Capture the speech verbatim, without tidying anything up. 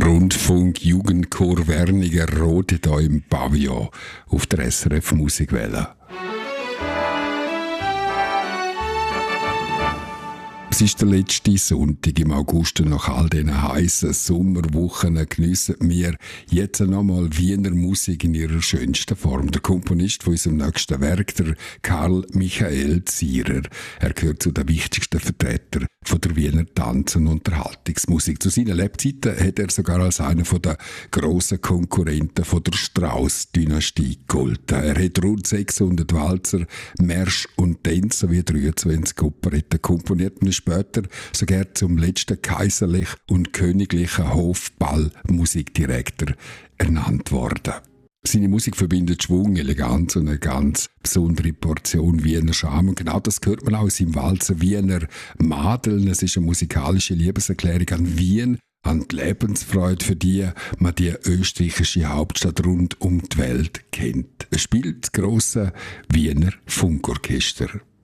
Rundfunk Jugendchor Werniger Rote hier im Pavillon auf der S R F Musikwelle. Es ist der letzte Sonntag im August und nach all diesen heissen Sommerwochen geniessen wir jetzt nochmal Wiener Musik in ihrer schönsten Form. Der Komponist von unserem nächsten Werk, der Karl Michael Zierer. Er gehört zu den wichtigsten Vertretern von der Wiener Tanz- und Unterhaltungsmusik. Zu seinen Lebzeiten hat er sogar als einer der grossen Konkurrenten von der Strauss-Dynastie gegolten. Er hat rund sechshundert Walzer, Märsch und Tänze sowie dreiundzwanzig Operetten komponiert und ist später sogar zum letzten kaiserlich und königlichen Hofball-Musikdirektor ernannt worden. Seine Musik verbindet Schwung, Eleganz und eine ganz besondere Portion Wiener Charme. Und genau das hört man auch in seinem Walzer Wiener Madeln. Es ist eine musikalische Liebeserklärung an Wien, an die Lebensfreude, für die man die österreichische Hauptstadt rund um die Welt kennt. Es spielt das grosse Wiener Funkorchester.